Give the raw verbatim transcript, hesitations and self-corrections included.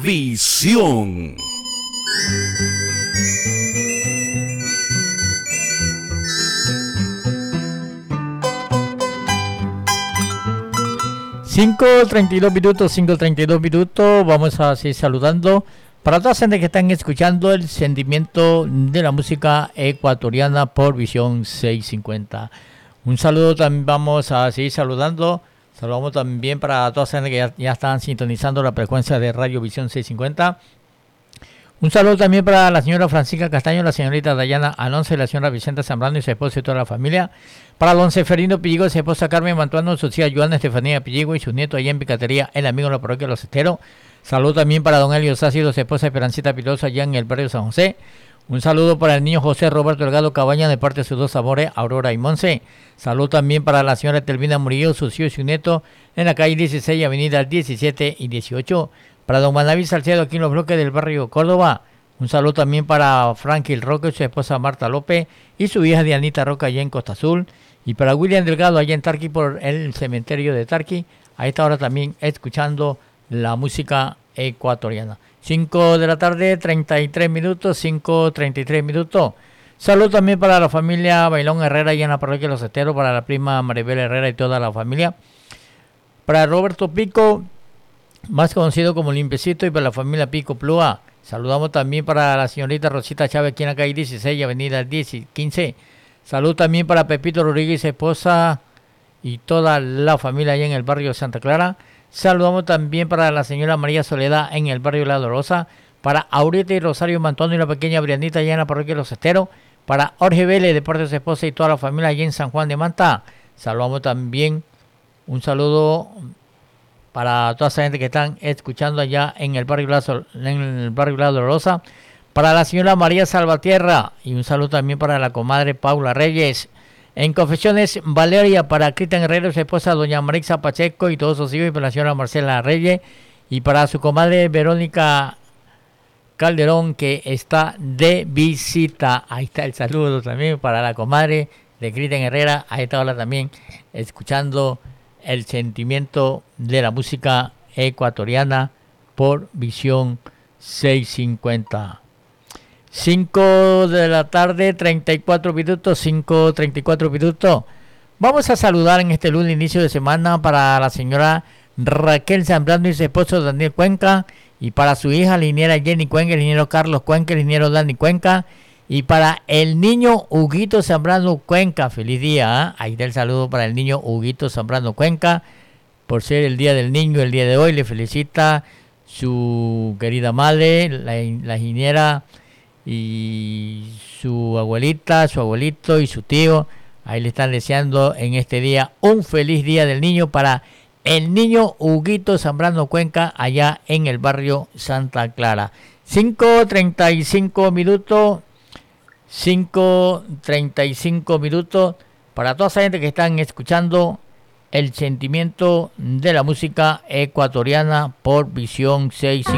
Visión. cinco treinta y dos minutos, cinco treinta y dos minutos, vamos a seguir saludando para toda la gente que están escuchando el sentimiento de la música ecuatoriana por Visión seiscientos cincuenta. Un saludo también, vamos a seguir saludando, saludamos también para toda la gente que ya, ya están sintonizando la frecuencia de Radio Visión seiscientos cincuenta. Un saludo también para la señora Francisca Castaño, la señorita Dayana Alonso, la señora Vicenta Zambrano y su esposa y toda la familia. Para Don Seferino Pilligo, su esposa Carmen Mantuano, su tía Joana Estefanía Pilligo y su nieto allá en Picatería, el amigo de la parroquia de Los Esteros. Saludo también para Don Elio Sácido, su esposa Esperancita Piloso allá en el barrio San José. Un saludo para el niño José Roberto Delgado Cabaña de parte de sus dos amores, Aurora y Monse. Saludo también para la señora Telvina Murillo, su tío y su nieto en la calle dieciséis, avenida diecisiete y dieciocho. Para Don Manaví Salcedo aquí en los bloques del barrio Córdoba. Un saludo también para Frankie Roque, su esposa Marta López y su hija Dianita Roca allá en Costa Azul. Y para William Delgado allá en Tarqui por el cementerio de Tarqui. A esta hora también escuchando la música ecuatoriana. cinco de la tarde, treinta y tres minutos, cinco treinta y tres minutos. Saludo también para la familia Bailón Herrera allá en la parroquia de Los Esteros, para la prima Maribel Herrera y toda la familia. Para Roberto Pico, más conocido como Limpiecito, y para la familia Pico Plúa. Saludamos también para la señorita Rosita Chávez aquí en la calle dieciséis, avenida diez y quince. Salud también para Pepito Rodríguez, esposa y toda la familia allá en el barrio Santa Clara. Saludamos también para la señora María Soledad en el barrio La Dolorosa. Para Aurita y Rosario Mantuano y la pequeña Brianita allá en la parroquia de Los Esteros. Para Jorge Vélez de parte de su esposa y toda la familia allá en San Juan de Manta. Saludamos también un saludo para toda esa gente que están escuchando allá en el barrio La, en el barrio La Dolorosa. Para la señora María Salvatierra y un saludo también para la comadre Paula Reyes. En Confesiones Valeria para Cristian Herrero, su esposa doña Marixa Pacheco y todos sus hijos, y para la señora Marcela Reyes y para su comadre Verónica Calderón que está de visita. Ahí está el saludo también para la comadre de Cristian Herrera. A esta hora también escuchando el sentimiento de la música ecuatoriana por Visión seiscientos cincuenta. cinco de la tarde, treinta y cuatro minutos, cinco treinta y cuatro minutos. Vamos a saludar en este lunes, inicio de semana, para la señora Raquel Zambrano y su esposo Daniel Cuenca, y para su hija, la ingeniera Jenny Cuenca, el ingeniero Carlos Cuenca, el ingeniero Dani Cuenca, y para el niño Huguito Zambrano Cuenca. Feliz día, ¿eh? Ahí está el saludo para el niño Huguito Zambrano Cuenca, por ser el día del niño el día de hoy. Le felicita su querida madre, la, la ingeniera, y su abuelita, su abuelito y su tío. Ahí le están deseando en este día un feliz día del niño para el niño Huguito Zambrano Cuenca allá en el barrio Santa Clara. cinco treinta y cinco minutos, cinco treinta y cinco minutos para toda esa gente que están escuchando el sentimiento de la música ecuatoriana por Visión seiscientos